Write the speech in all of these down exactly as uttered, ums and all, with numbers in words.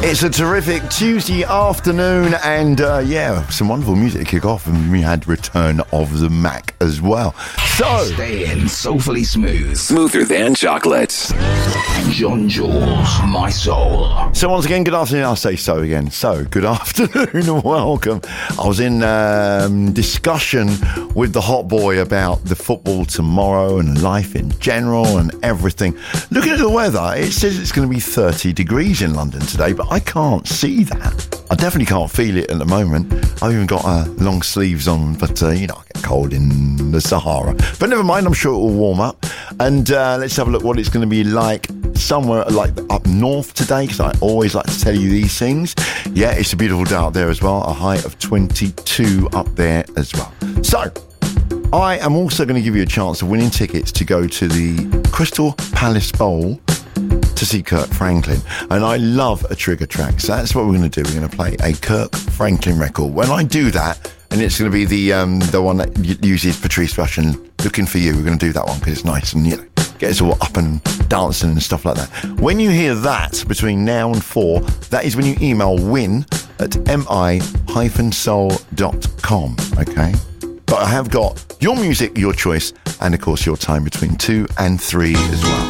It's a terrific Tuesday afternoon, and uh, yeah, some wonderful music to kick off, and we had Return of the Mac as well. So, stay in soulfully smooth, smoother than chocolate. John Jules, My Soul. So once again, good afternoon. I'll say so again. So good afternoon and welcome. I was in um, discussion with the hot boy about the football tomorrow and life in general and everything. Looking at the weather, it says it's going to be thirty degrees in London today, but I can't see that. I definitely can't feel it at the moment. I've even got uh, long sleeves on, but uh, you know, I get cold in the Sahara. But never mind, I'm sure it will warm up. And uh, let's have a look what it's going to be like somewhere like up north today, because I always like to tell you these things. Yeah, it's a beautiful day out there as well. A height of twenty-two up there as well. So, I am also going to give you a chance of winning tickets to go to the Crystal Palace Bowl to see Kirk Franklin. And I love a trigger track, so that's what we're going to do. We're going to play a Kirk Franklin record. When I do that, and it's going to be the um, the one that uses Patrice Rushen, Looking For You. We're going to do that one because it's nice and, you know, get us all up and dancing and stuff like that. When you hear that between now and four, that is when you email win at mi dash soul dot com, okay? But I have got your music, your choice, and of course your time between two and three as well.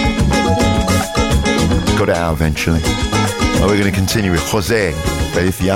Got it out eventually. Well, we're going to continue with Jose Feliciano.